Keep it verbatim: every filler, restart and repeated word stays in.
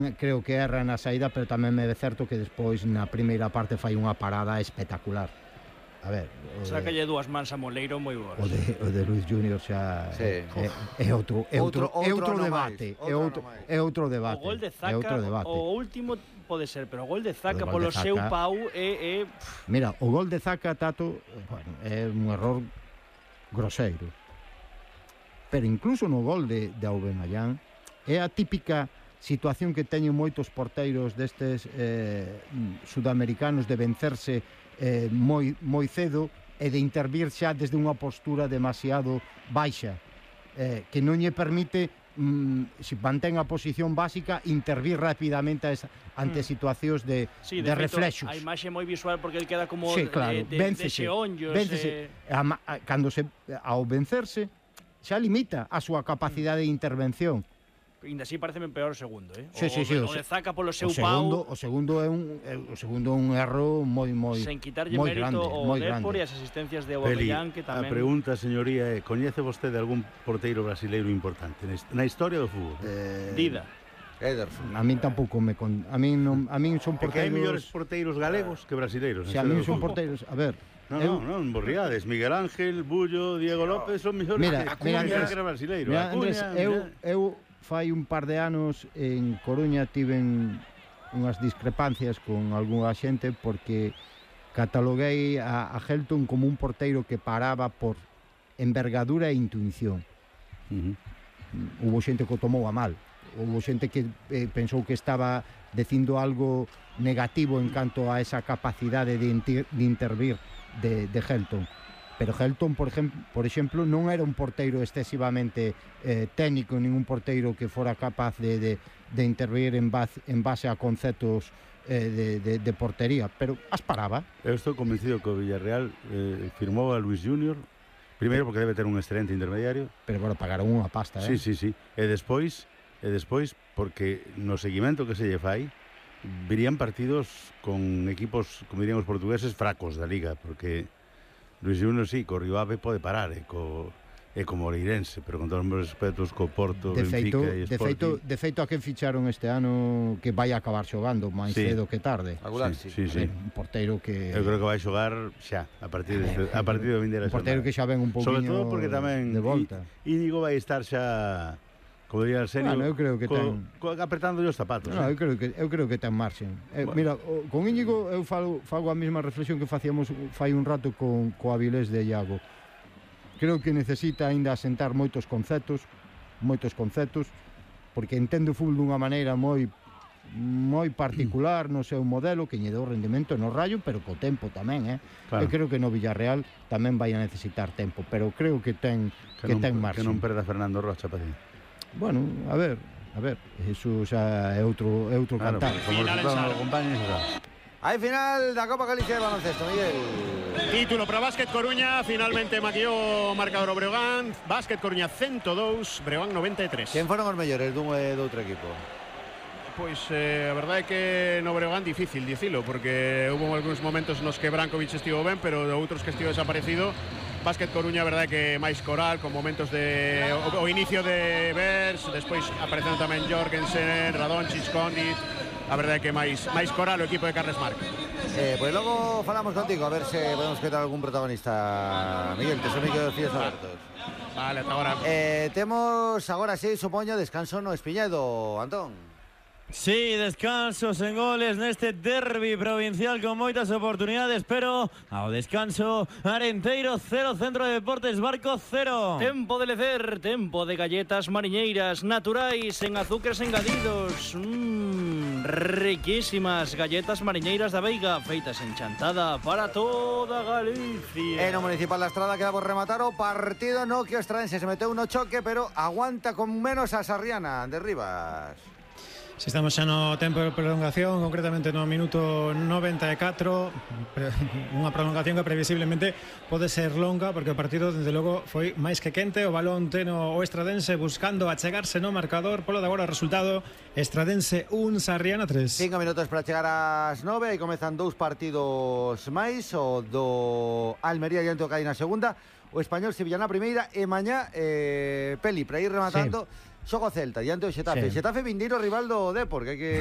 creo que erra na saída, pero tamén me é certo que despois na primeira parte fai unha parada espectacular. A ver, sácalle dúas mans a Moleiro moi boas. O de, o de Luis Junior xa sí. é, é outro é outro, outro, é outro debate, é outro é outro debate. O gol de Zaka, é outro debate. O último pode ser, pero o gol de Zaka gol polo de Zaka, seu pau é, é Mira, o gol de Zaka, Tato, bueno, é un error groseiro. Pero incluso no gol de, de Aubameyang é a típica situación que teñen moitos porteiros destes eh, sudamericanos de vencerse eh, moi, moi cedo e de intervir xa desde unha postura demasiado baixa, eh, que non lle permite, mm, se mantén a posición básica, intervir rapidamente a esa, ante mm. situacións de, sí, de, de feito, reflexos. A imaxe moi visual porque el queda como sí, claro, de, de, véncese, de xeonllos. Véncese. Eh... A, a, cando se, ao vencerse, xa limita a súa capacidade mm. de intervención. Ainda así pareceme peor o segundo, eh? Sí, o, sí, sí, o, o de Zaka polo seu o segundo, pau. O segundo é un o segundo é un erro moi moi sen quitarlle moi mérito grande, ao moi Depor grande. e as asistencias de Aubameyang que tamén. A pregunta, señoría, é: coñece vostede algún porteiro brasileiro importante na historia do fútbol? Eh... Dida. Ederson. A min tampouco me con... a min non, a min son porteiros. É que hai mellores porteiros galegos que brasileiros. Si, a min son porteiros, a ver. No, eu... no, non, borriades. Miguel Ángel, Bullo, Diego López son mellores mira, que mira, Acuña, que era brasileiro. Mira, Acuña, Andrés, eu eu fai un par de anos en Coruña tiven unhas discrepancias con algunha xente porque cataloguei a, a Helton como un porteiro que paraba por envergadura e intuición. Uh-huh. Hubo xente que o tomou a mal. Hubo xente que eh, pensou que estaba dicindo algo negativo en canto a esa capacidade de, inter, de intervir de, de Helton. Pero Helton, por exemplo, por exemplo, non era un porteiro excesivamente eh, técnico, ningún porteiro que fora capaz de, de, de intervir en base, en base a conceptos eh, de, de, de portería, pero as paraba. Eu estou convencido que o Villarreal eh, firmou a Luis Junior, primeiro porque debe ter un excelente intermediario. Pero bueno, pagaron unha pasta, eh? Sí, sí, sí. E despois, e despois porque no seguimento que se lle fai, virían partidos con equipos, como dirían os portugueses, fracos da Liga, porque Luis Junior sí, co Rivave pode parar, e co, e co Moreirense, pero con todos os meus respetos co Porto, de feito, Benfica e de feito, Sporting. de feito a quen ficharon este ano que vai a acabar xogando máis sí. cedo que tarde. Regular, sí, sí. sí, sí. Un porteiro que Eu creo que vai xogar xa, a partir de, a partir do vindeira un porteiro que xa ven un pouquiño sobre todo porque tamén de volta. Íñigo vai estar xa, como diría el serio, bueno, eu creo que co, ten co, apretando os zapatos. No, eh? eu creo que eu creo que ten marxen. Eh, bueno. Mira, o, con Íñigo eu falo fago a mesma reflexión que facíamos fai un rato con co Avilés de Iago. Creo que necesita aínda asentar moitos conceptos, moitos conceptos, porque entende o fútbol dunha maneira moi moi particular no seu modelo, que lle dou rendimento no Rayo, pero co tempo tamén, eh. Claro. Eu creo que no Villarreal tamén vai a necesitar tempo, pero creo que ten que, que non, ten marxen. Que non perda Fernando Rocha, paciencia. Bueno, a ver, a ver, eso xa é outro é outro Claro, cantar. como resultado non lo acompañen, xa. Hai final da Copa Galicia de baloncesto, Miguel. Título para Básquet Coruña, finalmente maquillou o marcador o Breogán. Básquet Coruña ciento dous, Breogán noventa e tres. Quen foron os mellores dun e do outro equipo? Pois eh, a verdade é que no Breogán difícil dicilo, porque hubo algúns momentos nos que Brankovic estivo ben, pero de outros que estivo desaparecido. Básquet Coruña, a verdade é que máis coral, con momentos de o, o inicio de Bers, despois aparecendo tamén Jorgensen, Radončić, Condit. A verdade é que máis máis coral o equipo de Carles Marc. Eh, pues logo falamos contigo, a ver se podemos quitar algún protagonista. Miguel, te son micros fíos abertos. Vale, ata agora. Eh, temos agora sí, supoño, descanso no Espiñedo, Antón. Sí, descansos en goles neste derbi provincial con moitas oportunidades, pero ao descanso Arenteiro cero, Centro de Deportes Barco cero. Tempo de lecer, tempo de galletas mariñeiras naturais en azúcares engadidos. Mmm, riquísimas galletas mariñeiras da Veiga, feitas en Chantada para toda Galicia. En o Municipal da Estrada queda por rematar o partido, no que o Estradense se meteu no choque, pero aguanta con menos a Sarriana de Rivas. Si estamos xa no tempo de prolongación, concretamente no minuto noventa e catro, unha prolongación que previsiblemente pode ser longa, porque o partido, desde logo, foi máis que quente. O balón teno o Estradense buscando achegarse no marcador. Polo de agora, o resultado: Estradense un, Sarriana tres. Cinco minutos para chegar ás nove e comezan dous partidos máis. O do Almería e Anto Caí na segunda, o Español Sevilla na primeira, e mañá eh, Peli, para ir rematando, sí. xogo Celta diante do Xetafe. Sí. Xetafe vindeiro rival do Depor, que hai que